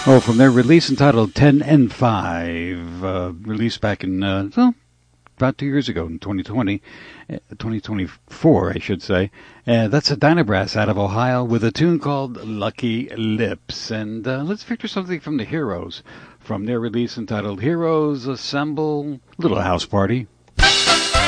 Oh, from their release entitled 10 and 5, released back in, about 2 years ago in 2020, 2024, I should say. That's a Dynabrass out of Ohio with a tune called Lucky Lips. And let's feature something from the Heroes from their release entitled Heroes Assemble, Little House Party.